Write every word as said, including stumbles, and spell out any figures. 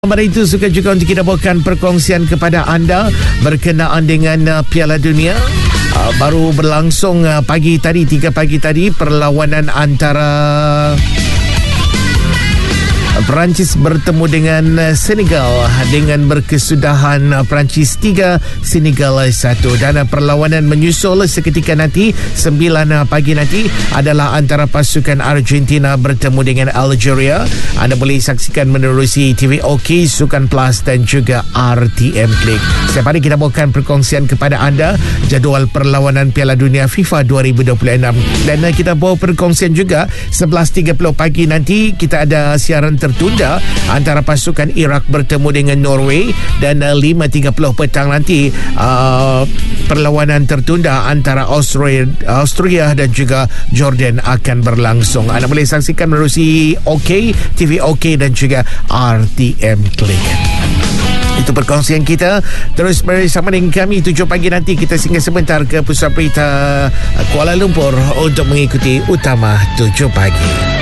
Pada itu suka juga untuk kita bawakan perkongsian kepada anda berkenaan dengan uh, Piala Dunia. Uh, baru berlangsung uh, pagi tadi, tiga pagi tadi, perlawanan antara Perancis bertemu dengan Senegal dengan berkesudahan Perancis tiga, Senegal satu. Dan perlawanan menyusul seketika nanti sembilan pagi nanti adalah antara pasukan Argentina bertemu dengan Algeria. Anda boleh saksikan menerusi T V OK, Sukan Plus dan juga R T M Klik. Setiap hari kita bawakan perkongsian kepada anda jadual perlawanan Piala Dunia FIFA dua ribu dua puluh enam. Dan kita bawa perkongsian juga sebelas tiga puluh pagi nanti kita ada siaran tertunda antara pasukan Iraq bertemu dengan Norway, dan uh, lima tiga puluh petang nanti uh, perlawanan tertunda antara Austria, Austria dan juga Jordan akan berlangsung. Anda boleh saksikan menerusi OK, T V OK dan juga R T M Klik. Itu perkongsian kita. Terus bersama dengan kami tujuh pagi nanti kita singgah sebentar ke Pusat Berita Kuala Lumpur untuk mengikuti Utama tujuh pagi.